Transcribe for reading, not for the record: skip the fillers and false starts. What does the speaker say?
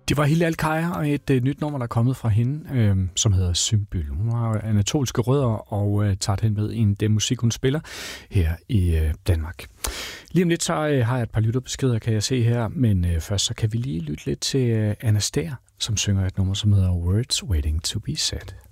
Det var Hilal Kaya og et nyt nummer, der er kommet fra hende, som hedder Symbol. Hun har anatolske rødder og tager den med i det musik, hun spiller her i Danmark. Lige om lidt så har jeg et par lytterbeskeder, kan jeg se her, men først så kan vi lige lytte lidt til Anna Stær, som synger et nummer, som hedder Words Waiting to be Said.